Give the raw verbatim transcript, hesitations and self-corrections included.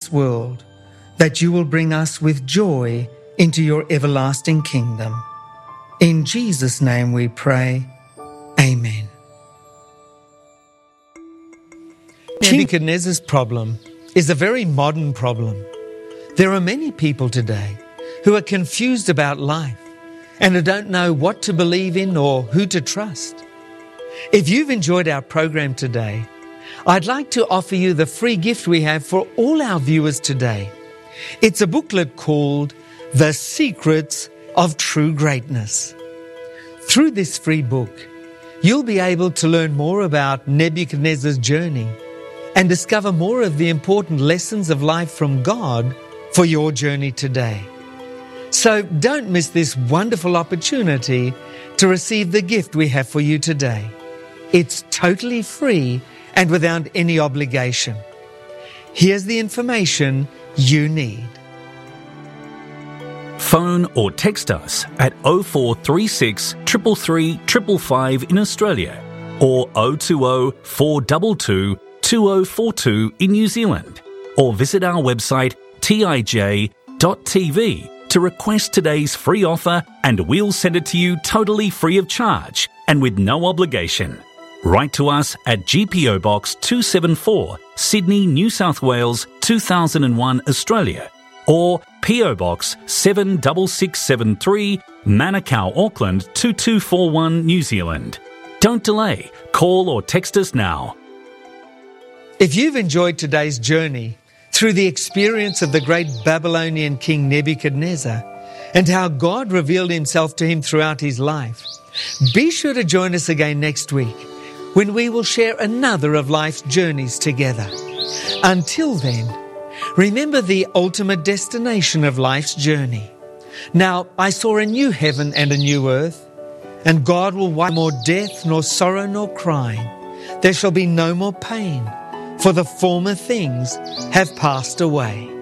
this world, that you will bring us with joy into your everlasting kingdom. In Jesus' name we pray. Amen. Nebuchadnezzar's problem is a very modern problem. There are many people today who are confused about life and who don't know what to believe in or who to trust. If you've enjoyed our program today, I'd like to offer you the free gift we have for all our viewers today. It's a booklet called The Secrets of True Greatness. Through this free book, you'll be able to learn more about Nebuchadnezzar's journey and discover more of the important lessons of life from God for your journey today. So don't miss this wonderful opportunity to receive the gift we have for you today. It's totally free and without any obligation. Here's the information you need. Phone or text us at oh four three six, three three three, five five in Australia or oh two oh, four two two, two oh four two in New Zealand, or visit our website t i j dot t v to request today's free offer, and we'll send it to you totally free of charge and with no obligation. Write to us at G P O Box two seven four, Sydney, New South Wales, two thousand one, Australia, or P O Box seven six six seven three, Manukau, Auckland two two four one, New Zealand. Don't delay. Call or text us now. If you've enjoyed today's journey through the experience of the great Babylonian king Nebuchadnezzar and how God revealed himself to him throughout his life, be sure to join us again next week when we will share another of life's journeys together. Until then, remember the ultimate destination of life's journey. Now, I saw a new heaven and a new earth, and God will wipe more death, nor sorrow, nor crying. There shall be no more pain, for the former things have passed away.